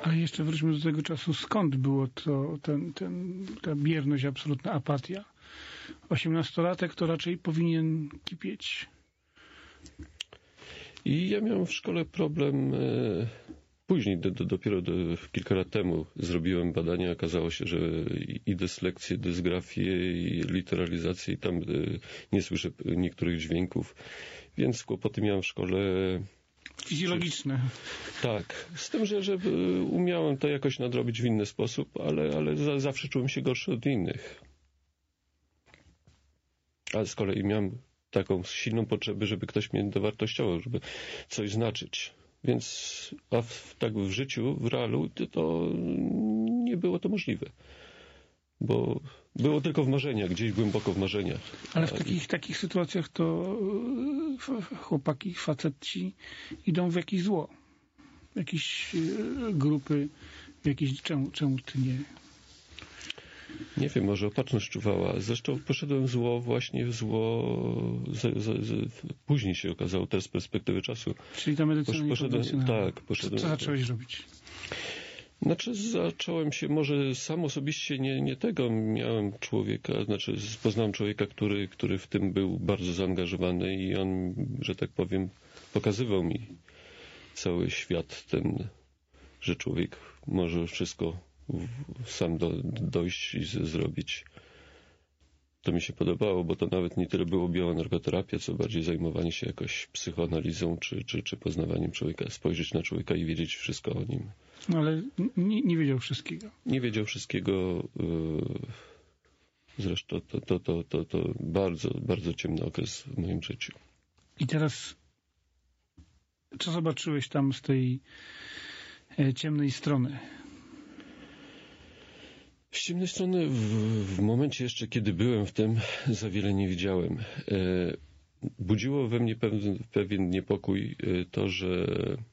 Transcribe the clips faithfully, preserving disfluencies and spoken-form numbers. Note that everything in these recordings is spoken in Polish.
Ale jeszcze wróćmy do tego czasu. Skąd było to, ten, ten, ta bierność, absolutna apatia? Osiemnastolatek to raczej powinien kipieć. I ja miałem w szkole problem... E... Później, do, do, dopiero do, kilka lat temu zrobiłem badania, okazało się, że i dyslekcję, dysgrafię, i literalizację, i tam y, nie słyszę niektórych dźwięków, więc kłopoty miałem w szkole. Fizjologiczne. Czy, tak, z tym, że, że umiałem to jakoś nadrobić w inny sposób, ale, ale za, zawsze czułem się gorszy od innych. Ale z kolei miałem taką silną potrzebę, żeby ktoś mnie dowartościował, żeby coś znaczyć. Więc a w, tak w życiu, w realu, to, to nie było to możliwe. Bo było tylko w marzeniach, gdzieś głęboko w marzeniach. Ale w takich, takich sytuacjach to chłopaki, faceci idą w jakieś zło. W jakieś grupy, w jakieś... Czemu, czemu ty nie... Nie wiem, może opatrzność czuwała. Zresztą poszedłem w zło, właśnie w zło... Z, z, z, później się okazało, teraz z perspektywy czasu. Czyli ta medycyna Posz, poszedłem, tak, poszedłem. Co, co zacząłeś robić? Znaczy zacząłem się, może sam osobiście nie, nie tego, miałem człowieka, znaczy poznałem człowieka, który, który w tym był bardzo zaangażowany i on, że tak powiem, pokazywał mi cały świat ten, że człowiek może wszystko sam do, dojść i z, zrobić. To mi się podobało, bo to nawet nie tyle było bioenergoterapia, co bardziej zajmowanie się jakoś psychoanalizą, czy, czy, czy poznawaniem człowieka, spojrzeć na człowieka i wiedzieć wszystko o nim. No ale nie, nie wiedział wszystkiego. Nie wiedział wszystkiego. Yy, zresztą to, to, to, to, to bardzo, bardzo ciemny okres w moim życiu. I teraz co zobaczyłeś tam z tej e, ciemnej strony? Z ciemnej strony w, w momencie jeszcze, kiedy byłem w tym, za wiele nie widziałem. E, budziło we mnie pewien, pewien niepokój e, to, że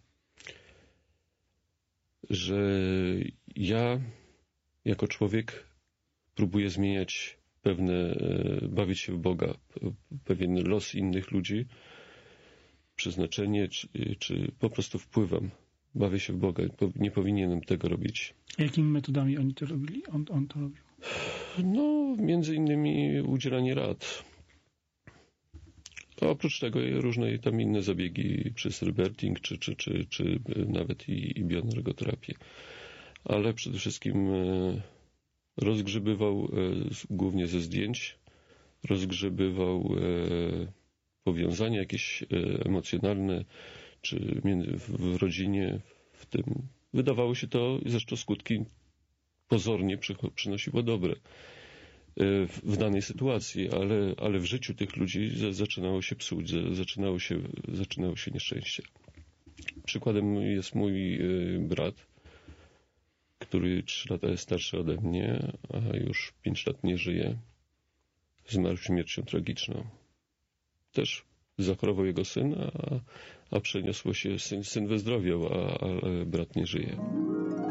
że ja jako człowiek próbuję zmieniać pewne, e, bawić się w Boga, pewien los innych ludzi, przeznaczenie, czy, czy po prostu wpływam. Bawię się w Boga. Nie powinienem tego robić. Jakimi metodami oni to robili? On, on to robił? No, między innymi udzielanie rad. A oprócz tego różne tam inne zabiegi, przez rebirthing, czy, czy, czy, czy nawet i, i bioenergoterapię. Ale przede wszystkim e, rozgrzebywał e, głównie ze zdjęć, rozgrzebywał e, powiązania jakieś e, emocjonalne, czy w rodzinie, w tym. Wydawało się to, zresztą skutki pozornie przynosiło dobre w danej sytuacji, ale, ale w życiu tych ludzi zaczynało się psuć, zaczynało się, zaczynało się nieszczęście. Przykładem jest mój brat, który trzy lata jest starszy ode mnie, a już pięć lat nie żyje. Zmarł śmiercią tragiczną. Też zachorował jego syn, a, a przeniosło się, syn, syn wyzdrowiał, a, a brat nie żyje.